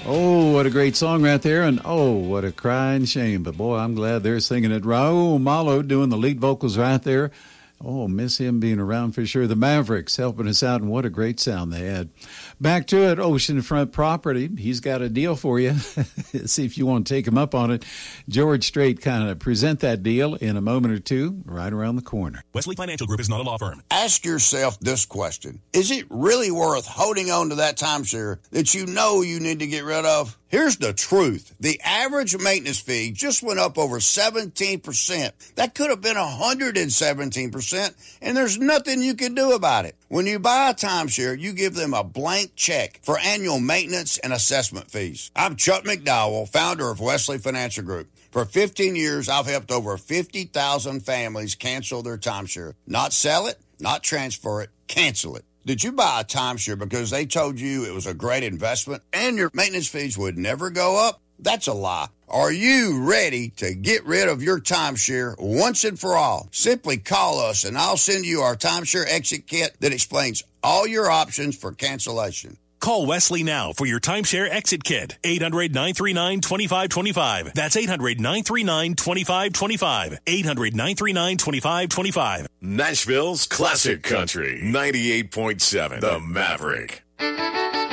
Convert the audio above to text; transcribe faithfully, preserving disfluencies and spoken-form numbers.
Oh, what a great song right there. And oh, what a crying shame. But boy, I'm glad they're singing it. Raul Malo doing the lead vocals right there. Oh, miss him being around for sure. The Mavericks helping us out, and what a great sound they had. Back to it, Oceanfront Property. He's got a deal for you. See if you want to take him up on it. George Strait kind of present that deal in a moment or two, right around the corner. Wesley Financial Group is not a law firm. Ask yourself this question. Is it really worth holding on to that timeshare that you know you need to get rid of? Here's the truth. The average maintenance fee just went up over seventeen percent. That could have been one hundred seventeen percent, and there's nothing you can do about it. When you buy a timeshare, you give them a blank check for annual maintenance and assessment fees. I'm Chuck McDowell, founder of Wesley Financial Group. For fifteen years, I've helped over fifty thousand families cancel their timeshare. Not sell it, not transfer it, cancel it. Did you buy a timeshare because they told you it was a great investment and your maintenance fees would never go up? That's a lie. Are you ready to get rid of your timeshare once and for all? Simply call us and I'll send you our timeshare exit kit that explains all your options for cancellation. Call Wesley now for your timeshare exit kit. eight hundred, nine three nine, two five two five. That's eight hundred, nine three nine, two five two five. eight hundred, nine three nine, two five two five. Nashville's Classic Country, ninety-eight point seven, The Maverick.